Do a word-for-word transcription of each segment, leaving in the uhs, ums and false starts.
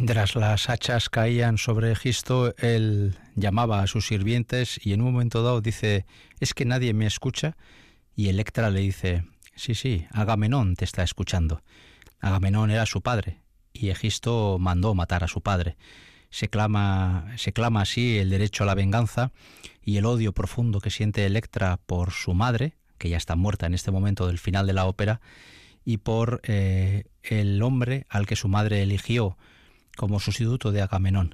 Mientras las hachas caían sobre Egisto, él llamaba a sus sirvientes y en un momento dado dice: ¿es que nadie me escucha? Y Electra le dice: sí, sí, Agamenón te está escuchando. Agamenón era su padre y Egisto mandó matar a su padre. Se clama, se clama así el derecho a la venganza y el odio profundo que siente Electra por su madre, que ya está muerta en este momento del final de la ópera, y por eh, el hombre al que su madre eligió como sustituto de Agamenón.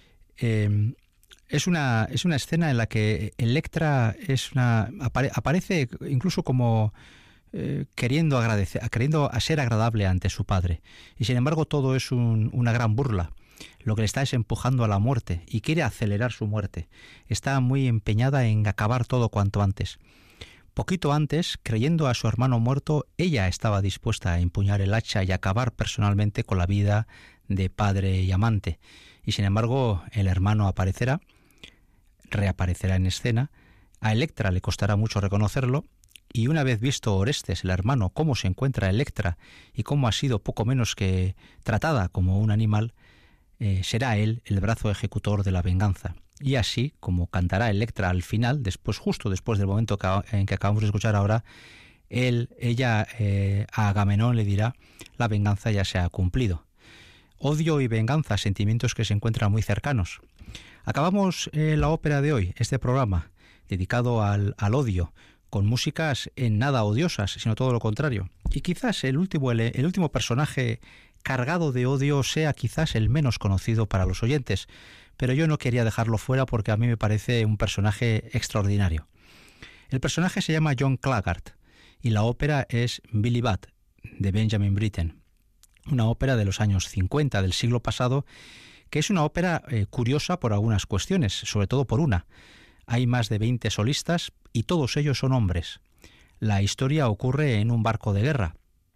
Eh, es una es una escena en la que Electra es una apare, aparece incluso como eh, queriendo agradecer, queriendo a ser agradable ante su padre, y sin embargo todo es un, una gran burla. Lo que le está es empujando a la muerte y quiere acelerar su muerte. Está muy empeñada en acabar todo cuanto antes. Poquito antes, creyendo a su hermano muerto, ella estaba dispuesta a empuñar el hacha y acabar personalmente con la vida de padre y amante. Y sin embargo, el hermano aparecerá, reaparecerá en escena. A Electra le costará mucho reconocerlo, y una vez visto Orestes, el hermano, cómo se encuentra Electra y cómo ha sido poco menos que tratada como un animal, eh, será él el brazo ejecutor de la venganza. Y así, como cantará Electra al final, después, justo después del momento que, en que acabamos de escuchar ahora, él, ella eh, a Agamenón le dirá: la venganza ya se ha cumplido. Odio y venganza, sentimientos que se encuentran muy cercanos. Acabamos eh, la ópera de hoy, este programa dedicado al, al odio, con músicas en nada odiosas, sino todo lo contrario. Y quizás el último, el, el último personaje cargado de odio sea quizás el menos conocido para los oyentes, pero yo no quería dejarlo fuera porque a mí me parece un personaje extraordinario. El personaje se llama John Claggart y la ópera es Billy Budd, de Benjamin Britten, una ópera de los años cincuenta del siglo pasado, que es una ópera eh, curiosa por algunas cuestiones, sobre todo por una. Hay más de veinte solistas y todos ellos son hombres. La historia ocurre en un barco de guerra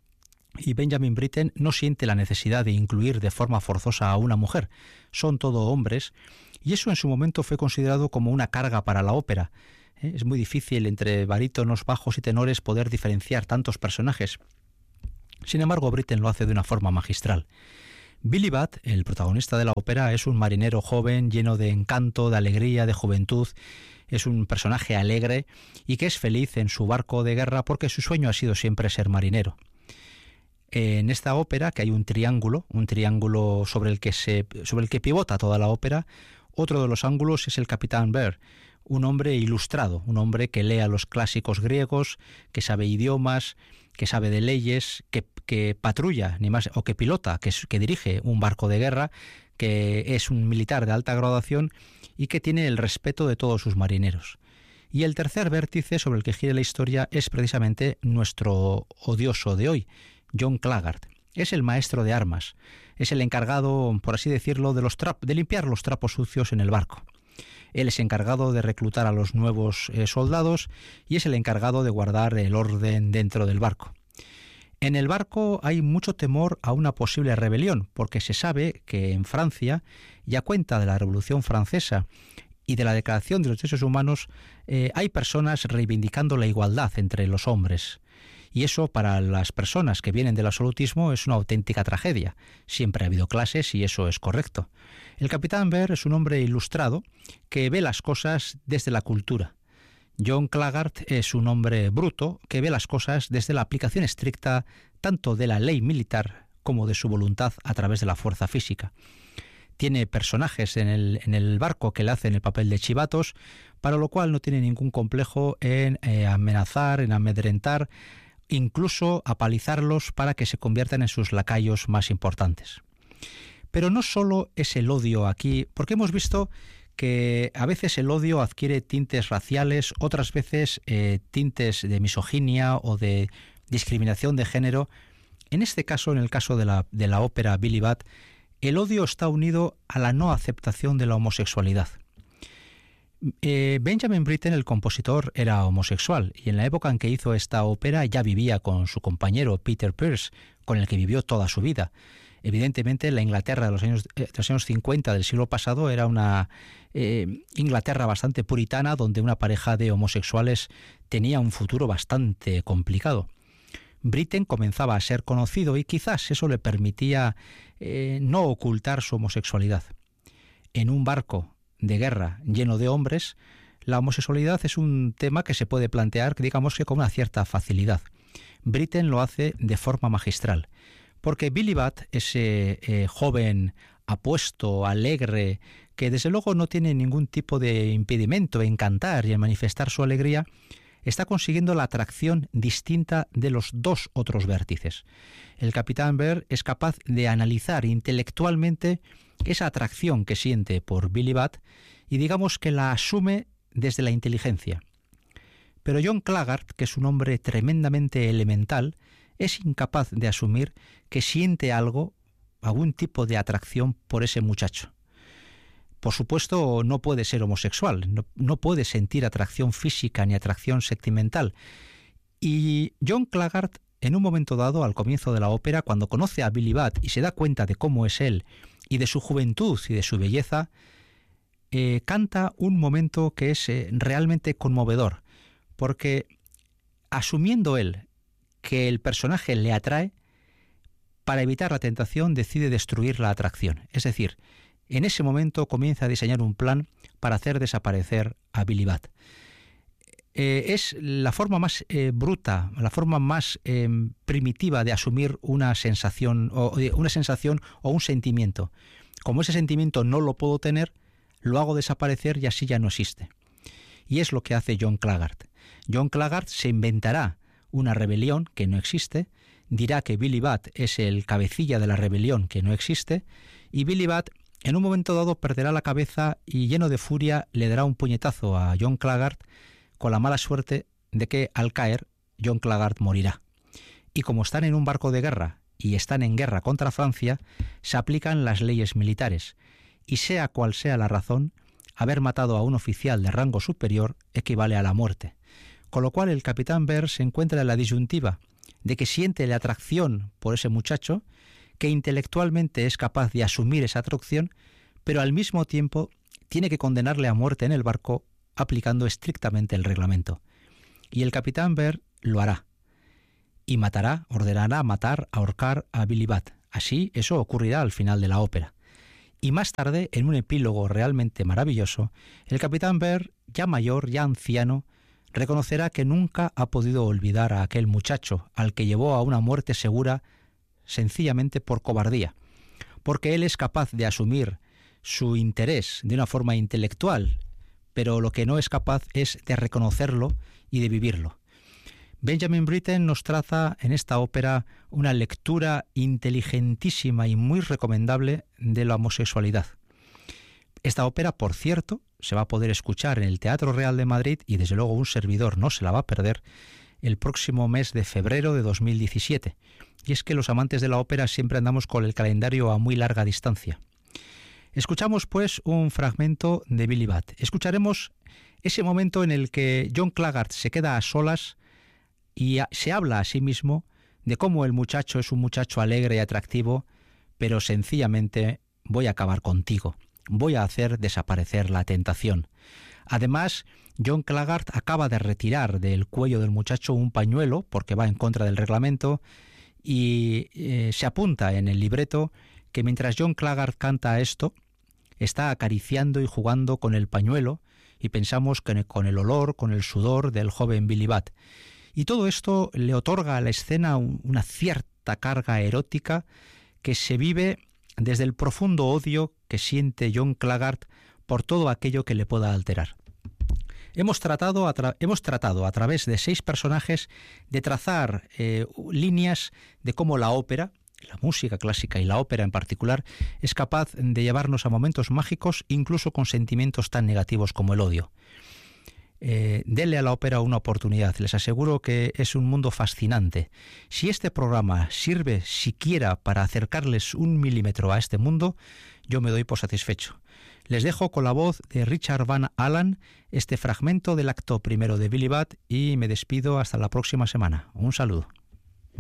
y Benjamin Britten no siente la necesidad de incluir de forma forzosa a una mujer. Son todo hombres y eso en su momento fue considerado como una carga para la ópera. ¿Eh? Es muy difícil entre barítonos, bajos y tenores poder diferenciar tantos personajes. Sin embargo, Britten lo hace de una forma magistral. Billy Budd, el protagonista de la ópera, es un marinero joven, lleno de encanto, de alegría, de juventud. Es un personaje alegre y que es feliz en su barco de guerra porque su sueño ha sido siempre ser marinero. En esta ópera, que hay un triángulo, un triángulo sobre el que se, sobre el que pivota toda la ópera, otro de los ángulos es el capitán Bear, un hombre ilustrado, un hombre que lea los clásicos griegos, que sabe idiomas, que sabe de leyes, que, que patrulla, ni más, o que pilota, que, que dirige un barco de guerra, que es un militar de alta graduación y que tiene el respeto de todos sus marineros. Y el tercer vértice sobre el que gira la historia es precisamente nuestro odioso de hoy, John Claggart. Es el maestro de armas, es el encargado, por así decirlo, de, los trap- de limpiar los trapos sucios en el barco. Él es encargado de reclutar a los nuevos eh, soldados y es el encargado de guardar el orden dentro del barco. En el barco hay mucho temor a una posible rebelión, porque se sabe que en Francia, ya cuenta de la Revolución Francesa y de la Declaración de los Derechos Humanos, eh, hay personas reivindicando la igualdad entre los hombres. Y eso para las personas que vienen del absolutismo es una auténtica tragedia. Siempre ha habido clases y eso es correcto. El capitán Bear es un hombre ilustrado que ve las cosas desde la cultura. John Claggart es un hombre bruto que ve las cosas desde la aplicación estricta tanto de la ley militar como de su voluntad a través de la fuerza física. Tiene personajes en el, en el barco que le hacen el papel de chivatos, para lo cual no tiene ningún complejo en eh, amenazar, en amedrentar, incluso apalizarlos para que se conviertan en sus lacayos más importantes. Pero no solo es el odio aquí, porque hemos visto que a veces el odio adquiere tintes raciales, otras veces eh, tintes de misoginia o de discriminación de género. En este caso, en el caso de la, de la ópera Billy Budd, el odio está unido a la no aceptación de la homosexualidad. Eh, Benjamin Britten, el compositor, era homosexual y en la época en que hizo esta ópera ya vivía con su compañero Peter Pearce, con el que vivió toda su vida. Evidentemente, la Inglaterra de los años, de los años cincuenta del siglo pasado era una eh, Inglaterra bastante puritana, donde una pareja de homosexuales tenía un futuro bastante complicado. Britten comenzaba a ser conocido y quizás eso le permitía eh, no ocultar su homosexualidad. En un barco de guerra lleno de hombres, la homosexualidad es un tema que se puede plantear, digamos que con una cierta facilidad. Britten lo hace de forma magistral, porque Billy Budd, ese eh, joven apuesto, alegre, que desde luego no tiene ningún tipo de impedimento en cantar y en manifestar su alegría, está consiguiendo la atracción distinta de los dos otros vértices. El capitán Bear es capaz de analizar intelectualmente esa atracción que siente por Billy Budd y digamos que la asume desde la inteligencia. Pero John Claggart, que es un hombre tremendamente elemental, es incapaz de asumir que siente algo, algún tipo de atracción por ese muchacho. Por supuesto, no puede ser homosexual, no, no puede sentir atracción física ni atracción sentimental. Y John Claggart, en un momento dado, al comienzo de la ópera, cuando conoce a Billy Budd y se da cuenta de cómo es él y de su juventud y de su belleza, eh, canta un momento que es eh, realmente conmovedor, porque asumiendo él que el personaje le atrae, para evitar la tentación decide destruir la atracción. Es decir, en ese momento comienza a diseñar un plan para hacer desaparecer a Billy Budd. Eh, es la forma más eh, bruta, la forma más eh, primitiva de asumir una sensación, o, una sensación o un sentimiento. Como ese sentimiento no lo puedo tener, lo hago desaparecer y así ya no existe. Y es lo que hace John Claggart. John Claggart se inventará una rebelión que no existe, dirá que Billy Budd es el cabecilla de la rebelión que no existe, y Billy Budd en un momento dado perderá la cabeza y lleno de furia le dará un puñetazo a John Claggart con la mala suerte de que al caer John Claggart morirá. Y como están en un barco de guerra y están en guerra contra Francia, se aplican las leyes militares y sea cual sea la razón, haber matado a un oficial de rango superior equivale a la muerte. Con lo cual el capitán Bear se encuentra en la disyuntiva de que siente la atracción por ese muchacho, que intelectualmente es capaz de asumir esa atracción, pero al mismo tiempo tiene que condenarle a muerte en el barco aplicando estrictamente el reglamento. Y el capitán Bear lo hará. Y matará, ordenará matar, ahorcar a Billy Budd. Así, eso ocurrirá al final de la ópera. Y más tarde, en un epílogo realmente maravilloso, el capitán Bear, ya mayor, ya anciano, reconocerá que nunca ha podido olvidar a aquel muchacho al que llevó a una muerte segura sencillamente por cobardía, porque él es capaz de asumir su interés de una forma intelectual, pero lo que no es capaz es de reconocerlo y de vivirlo. Benjamin Britten nos traza en esta ópera una lectura inteligentísima y muy recomendable de la homosexualidad. Esta ópera, por cierto, se va a poder escuchar en el Teatro Real de Madrid y desde luego un servidor no se la va a perder el próximo mes de febrero de dos mil diecisiete. Y es que los amantes de la ópera siempre andamos con el calendario a muy larga distancia. Escuchamos pues un fragmento de Billy Budd. Escucharemos ese momento en el que John Claggart se queda a solas y a, se habla a sí mismo de cómo el muchacho es un muchacho alegre y atractivo, pero sencillamente voy a acabar contigo. Voy a hacer desaparecer la tentación. Además, John Claggart acaba de retirar del cuello del muchacho un pañuelo, porque va en contra del reglamento, y eh, se apunta en el libreto que mientras John Claggart canta esto, está acariciando y jugando con el pañuelo, y pensamos que con el olor, con el sudor del joven Billy Budd. Y todo esto le otorga a la escena una cierta carga erótica que se vive desde el profundo odio que siente John Claggart por todo aquello que le pueda alterar. Hemos tratado a, tra- hemos tratado a través de seis personajes de trazar eh, líneas de cómo la ópera, la música clásica y la ópera en particular, es capaz de llevarnos a momentos mágicos incluso con sentimientos tan negativos como el odio. Eh, denle a la ópera una oportunidad, les aseguro que es un mundo fascinante. Si este programa sirve siquiera para acercarles un milímetro a este mundo, yo me doy por satisfecho. Les dejo con la voz de Richard Van Allen este fragmento del acto primero de Billy Budd y me despido hasta la próxima semana. Un saludo.